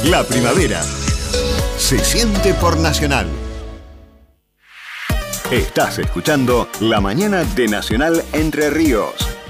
La primavera se siente por Nacional. Estás escuchando La Mañana de Nacional Entre Ríos.